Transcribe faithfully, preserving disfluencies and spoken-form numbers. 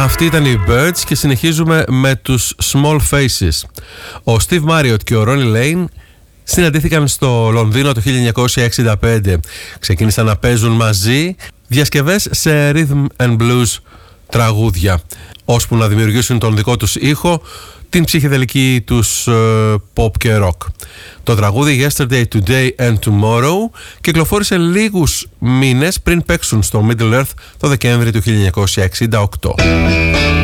Αυτοί ήταν οι Birds και συνεχίζουμε με τους Small Faces. Ο Steve Marriott και ο Ronnie Lane συναντήθηκαν στο Λονδίνο το χίλια εννιακόσια εξήντα πέντε. Ξεκίνησαν να παίζουν μαζί διασκευές σε rhythm and blues τραγούδια, ώσπου να δημιουργήσουν τον δικό τους ήχο, την ψυχεδελική τους uh, pop και rock. Το τραγούδι Yesterday, Today and Tomorrow κυκλοφόρησε λίγους μήνες πριν παίξουν στο Middle Earth το Δεκέμβρη του χίλια εννιακόσια εξήντα οκτώ.